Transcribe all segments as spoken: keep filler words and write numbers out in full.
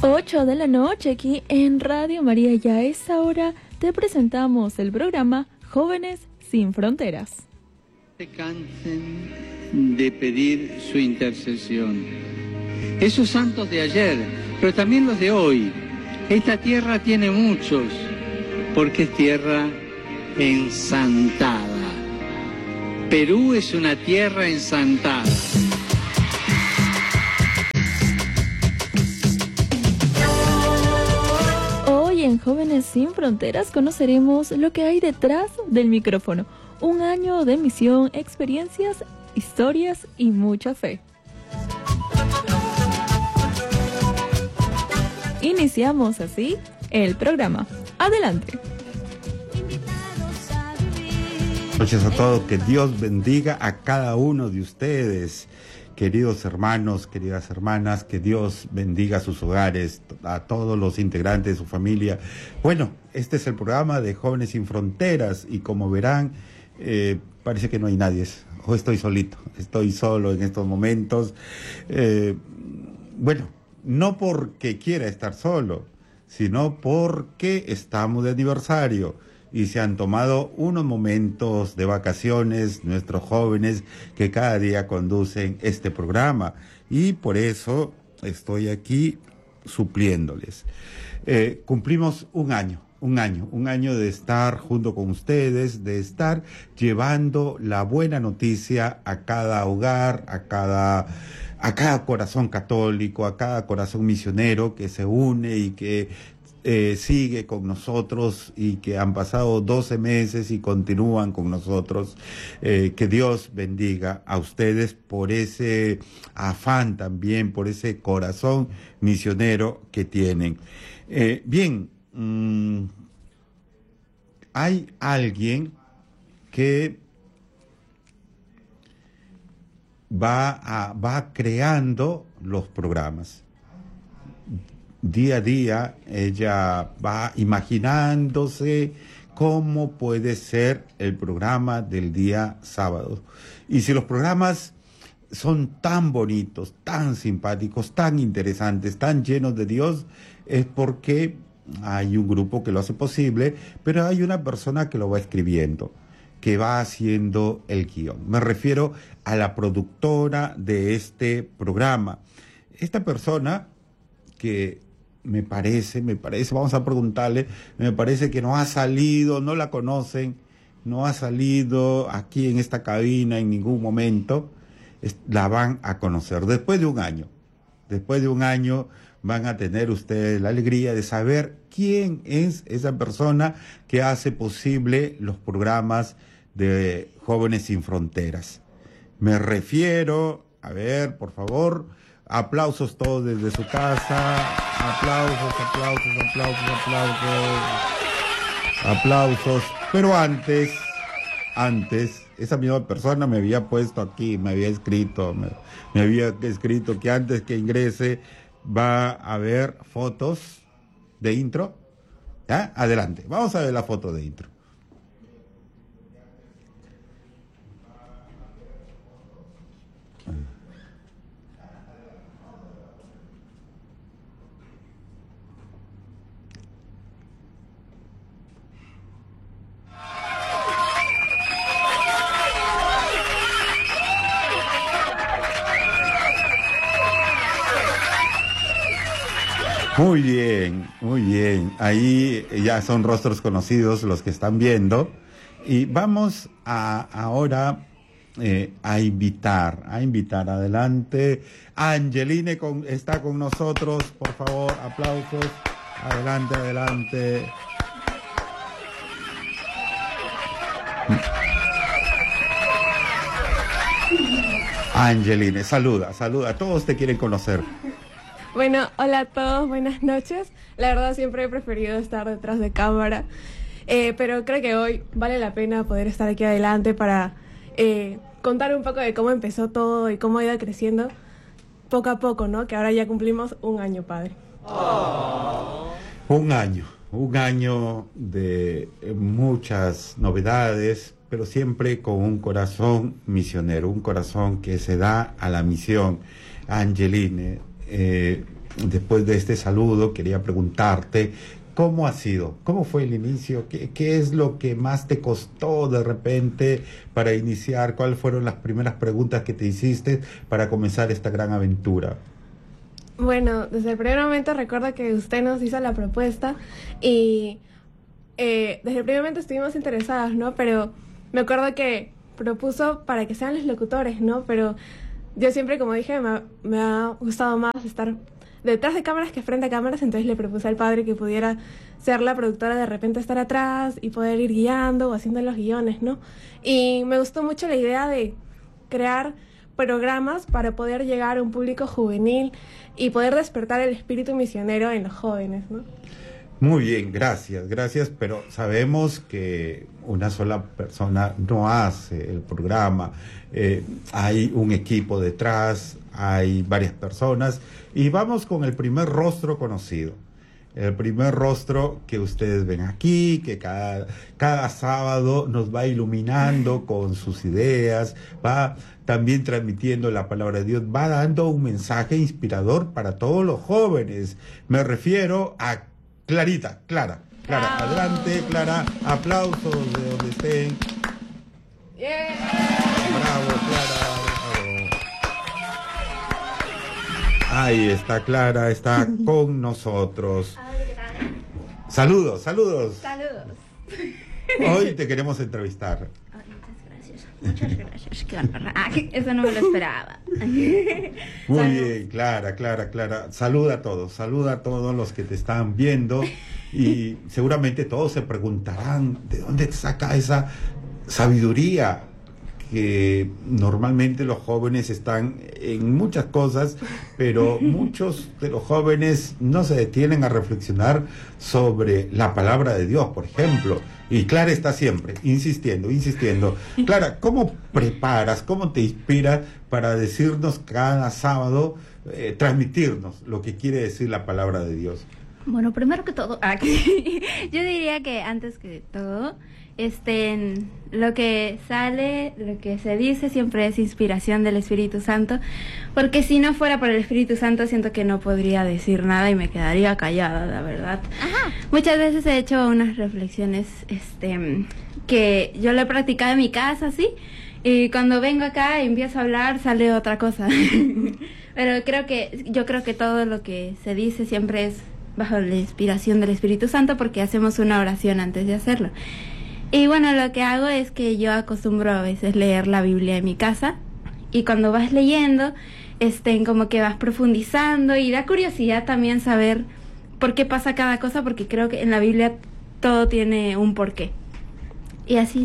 ocho de la noche aquí en Radio María, y a esa hora te presentamos el programa Jóvenes Sin Fronteras. Se cansen de pedir su intercesión. Esos santos de ayer, pero también los de hoy. Esta tierra tiene muchos, porque es tierra ensantada. Perú es una tierra ensantada. Hoy en Jóvenes Sin Fronteras conoceremos lo que hay detrás del micrófono. Un año de misión, experiencias, historias y mucha fe. Iniciamos así el programa. Adelante. Buenas noches a todos, que Dios bendiga a cada uno de ustedes, queridos hermanos, queridas hermanas, que Dios bendiga sus hogares, a todos los integrantes de su familia. Bueno, este es el programa de Jóvenes Sin Fronteras y como verán, eh, parece que no hay nadie, o estoy solito, estoy solo en estos momentos. Eh, bueno, no porque quiera estar solo, sino porque estamos de aniversario y se han tomado unos momentos de vacaciones nuestros jóvenes que cada día conducen este programa, y por eso estoy aquí supliéndoles. Eh, cumplimos un año, un año, un año de estar junto con ustedes, de estar llevando la buena noticia a cada hogar, a cada, a cada corazón católico, a cada corazón misionero que se une y que Eh, sigue con nosotros y que han pasado doce meses y continúan con nosotros. Eh, que Dios bendiga a ustedes por ese afán también, por ese corazón misionero que tienen. Eh, bien, mmm, hay alguien que va, a, va creando los programas. Día a día ella va imaginándose cómo puede ser el programa del día sábado. Y si los programas son tan bonitos, tan simpáticos, tan interesantes, tan llenos de Dios, es porque hay un grupo que lo hace posible, pero hay una persona que lo va escribiendo, que va haciendo el guión. Me refiero a la productora de este programa. Esta persona que me parece, me parece, vamos a preguntarle, me parece que no ha salido, no la conocen, no ha salido aquí en esta cabina en ningún momento, es, la van a conocer después de un año. Después de un año van a tener ustedes la alegría de saber quién es esa persona que hace posible los programas de Jóvenes Sin Fronteras. Me refiero, a ver, por favor, aplausos todos desde su casa, aplausos, aplausos, aplausos, aplausos, aplausos. Pero antes, antes, esa misma persona me había puesto aquí, me había escrito, me, me había escrito que antes que ingrese va a haber fotos de intro. ¿Ya? Adelante, vamos a ver la foto de intro. Muy bien, muy bien. Ahí ya son rostros conocidos los que están viendo. Y vamos a ahora eh, a invitar, a invitar adelante. Angeline con, está con nosotros, por favor, aplausos. Adelante, adelante. Angeline, saluda, saluda. Todos te quieren conocer. Bueno, hola a todos, buenas noches. La verdad siempre he preferido estar detrás de cámara, eh, pero creo que hoy vale la pena poder estar aquí adelante para eh, contar un poco de cómo empezó todo y cómo ha ido creciendo poco a poco, ¿no? Que ahora ya cumplimos un año, padre. Oh. Un año, un año de muchas novedades, pero siempre con un corazón misionero, un corazón que se da a la misión. Angeline, Eh, después de este saludo, quería preguntarte, ¿cómo ha sido? ¿Cómo fue el inicio? ¿Qué, qué es lo que más te costó de repente para iniciar? ¿Cuáles fueron las primeras preguntas que te hiciste para comenzar esta gran aventura? Bueno, desde el primer momento recuerdo que usted nos hizo la propuesta y eh, desde el primer momento estuvimos interesadas, ¿no? Pero me acuerdo que propuso para que sean los locutores, ¿no? Pero yo siempre, como dije, me ha, me ha gustado más estar detrás de cámaras que frente a cámaras, entonces le propuse al padre que pudiera ser la productora, de repente estar atrás y poder ir guiando o haciendo los guiones, ¿no? Y me gustó mucho la idea de crear programas para poder llegar a un público juvenil y poder despertar el espíritu misionero en los jóvenes, ¿no? Muy bien, gracias, gracias, pero sabemos que una sola persona no hace el programa, eh, hay un equipo detrás, hay varias personas, y vamos con el primer rostro conocido, el primer rostro que ustedes ven aquí, que cada, cada sábado nos va iluminando con sus ideas, va también transmitiendo la palabra de Dios, va dando un mensaje inspirador para todos los jóvenes. Me refiero a Clarita, Clara, Clara, Bravo. Adelante, Clara, aplausos de donde estén. Yeah. Bravo, Clara, bravo. Ahí está Clara, está con nosotros. Saludos, saludos. Saludos. Hoy te queremos entrevistar. Oh, muchas gracias. Muchas gracias. Qué honor. Ah, eso no me lo esperaba. Muy Saludos. bien, Clara, Clara, Clara. Saluda a todos, saluda a todos los que te están viendo y seguramente todos se preguntarán de dónde saca esa sabiduría que normalmente los jóvenes están en muchas cosas, pero muchos de los jóvenes no se detienen a reflexionar sobre la palabra de Dios, por ejemplo. Y Clara está siempre insistiendo, insistiendo. Clara, ¿cómo preparas, cómo te inspiras para decirnos cada sábado, eh, transmitirnos lo que quiere decir la palabra de Dios? Bueno, primero que todo, aquí, yo diría que antes que todo, este, lo que sale, lo que se dice siempre es inspiración del Espíritu Santo, porque si no fuera por el Espíritu Santo siento que no podría decir nada y me quedaría callada, la verdad. Ajá. Muchas veces he hecho unas reflexiones, este, que yo lo he practicado en mi casa, sí, y cuando vengo acá y empiezo a hablar sale otra cosa. Pero creo que, yo creo que todo lo que se dice siempre es bajo la inspiración del Espíritu Santo, porque hacemos una oración antes de hacerlo. Y bueno, lo que hago es que yo acostumbro a veces leer la Biblia en mi casa, y cuando vas leyendo, este, como que vas profundizando y da curiosidad también saber por qué pasa cada cosa, porque creo que en la Biblia todo tiene un porqué. Y así es.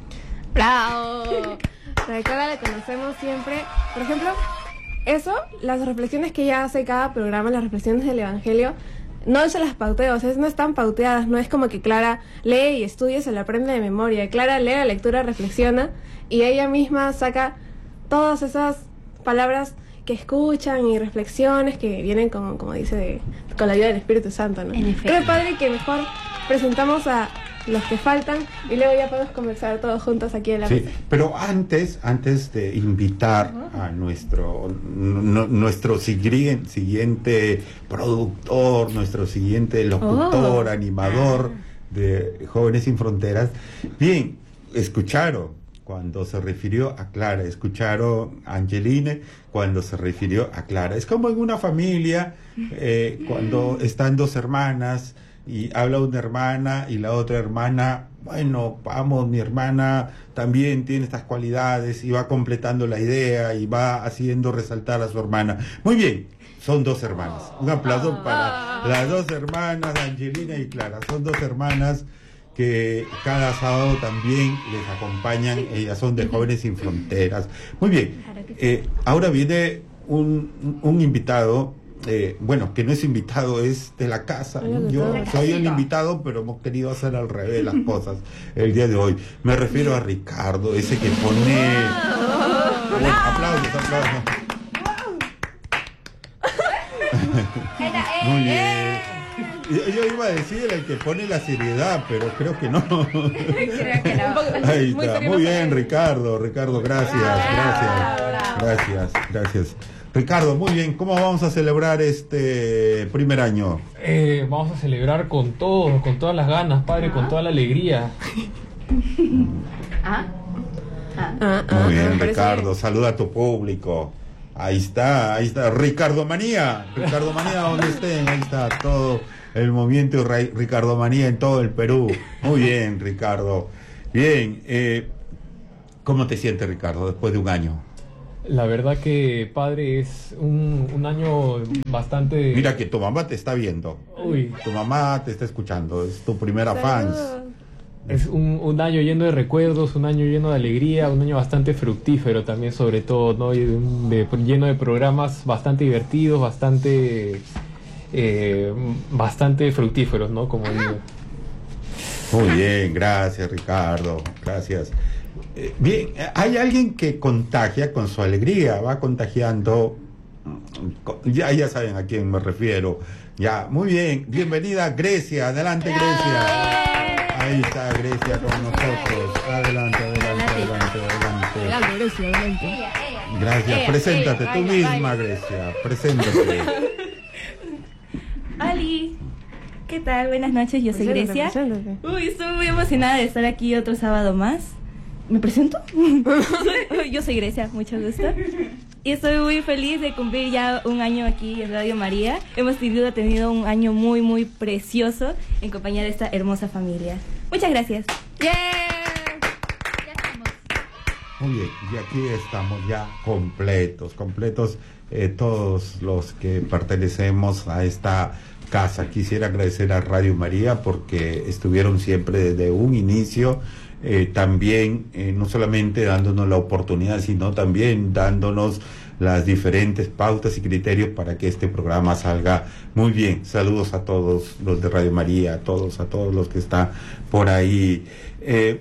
¡Bravo! Recuerda, la conocemos siempre. Por ejemplo, eso, las reflexiones que ella hace cada programa, las reflexiones del Evangelio, no se las pauteo, o sea, no están pauteadas, no es como que Clara lee y estudia y se la aprende de memoria. Clara lee la lectura, reflexiona y ella misma saca todas esas palabras que escuchan y reflexiones que vienen, como, como dice, de, con la ayuda del Espíritu Santo, ¿no? En efecto. Creo, padre, que mejor presentamos a los que faltan y luego ya podemos conversar todos juntos aquí en la Sí, mesa. pero antes, antes de invitar a nuestro, n- nuestro siguiente, siguiente productor, nuestro siguiente locutor, Oh. animador de Jóvenes Sin Fronteras, bien, escucharon cuando se refirió a Clara, escucharon a Angeline cuando se refirió a Clara. Es como en una familia, eh, cuando están dos hermanas y habla una hermana y la otra hermana, bueno, vamos, mi hermana también tiene estas cualidades, y va completando la idea y va haciendo resaltar a su hermana. Muy bien, son dos hermanas. Un aplauso para las dos hermanas, Angelina y Clara. Son dos hermanas que cada sábado también les acompañan. Ellas son de Jóvenes Sin Fronteras. Muy bien, Claro que sí. eh, ahora viene un, un invitado. Eh, bueno, que no es invitado, es de la casa, ¿no? Yo soy el invitado, pero hemos querido hacer al revés las cosas el día de hoy. Me refiero a Ricardo, ese que pone... Bueno, aplausos, aplausos. Muy bien. Yo, yo iba a decir el que pone la seriedad, pero creo que no. Creo que no. Ahí Muy está. serio, Muy no bien, sé. Ricardo, Ricardo, gracias, gracias, gracias, gracias. Ricardo, muy bien, ¿cómo vamos a celebrar este primer año? Eh, vamos a celebrar con todo, con todas las ganas, padre, Ah. con toda la alegría. Ah. Ah. Ah, ah, Muy ah, me bien, parece Ricardo, bien. saluda a tu público. Ahí está, ahí está, Ricardo Manía, Ricardo Manía, donde estén, ahí está todo el movimiento Ra- Ricardo Manía en todo el Perú. Muy bien, Ricardo. Bien, eh, ¿cómo te sientes, Ricardo, después de un año? La verdad que, padre, es un, un año bastante... Mira que tu mamá te está viendo, Uy, tu mamá te está escuchando, es tu primera fans. Saludos. es un, un año lleno de recuerdos, un año lleno de alegría, un año bastante fructífero también, sobre todo, ¿no? Y de- de- lleno de programas bastante divertidos, bastante... eh, bastante fructíferos, ¿no? Como digo. Muy bien, gracias, Ricardo, gracias. Eh, bien, hay alguien que contagia con su alegría, va contagiando, ya, ya saben a quién me refiero. Ya, muy bien, bienvenida Grecia, adelante Grecia. Ahí está Grecia con nosotros, adelante, adelante, adelante, adelante. Adelante, Grecia, adelante. Ella, ella. Gracias, Ella, preséntate ella, tú vaya, misma, vaya. Grecia, preséntate. Ali, ¿qué tal? Buenas noches, yo soy Preséntate, Grecia. preséntate. Uy, estoy muy emocionada de estar aquí otro sábado más. ¿Me presento? Soy- yo soy Grecia, mucho gusto. Y estoy muy feliz de cumplir ya un año aquí en Radio María. Hemos tenido, tenido un año muy, muy precioso en compañía de esta hermosa familia. Muchas gracias. Ya estamos. Muy bien, y aquí estamos ya completos, completos eh, todos los que pertenecemos a esta casa. Quisiera agradecer a Radio María porque estuvieron siempre desde un inicio, eh, también eh, no solamente dándonos la oportunidad, sino también dándonos las diferentes pautas y criterios para que este programa salga muy bien. Saludos a todos los de Radio María, a todos, a todos los que están por ahí. Eh,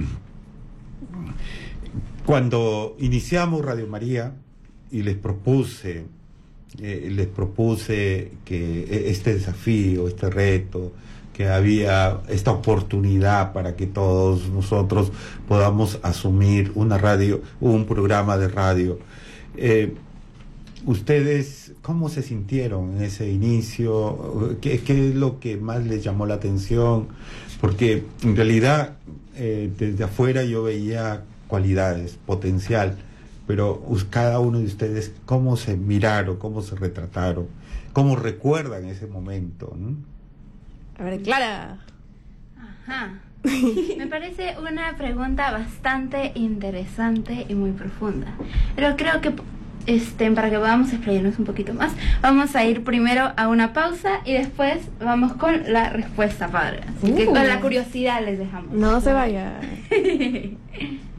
Cuando iniciamos Radio María y les propuse, eh, les propuse que este desafío, este reto, que había esta oportunidad para que todos nosotros podamos asumir una radio, un programa de radio. Eh, ¿Ustedes cómo se sintieron en ese inicio? ¿Qué, qué es lo que más les llamó la atención? Porque en realidad eh, desde afuera yo veía cualidades, potencial, pero us- cada uno de ustedes, ¿cómo se miraron, cómo se retrataron, cómo recuerdan ese momento? ¿No? A ver, Clara. Ajá. Me parece una pregunta bastante interesante y muy profunda. Pero creo que este, para que podamos explayarnos un poquito más, vamos a ir primero a una pausa y después vamos con la respuesta, padre. Así que Uh. con la curiosidad les dejamos. No se vaya.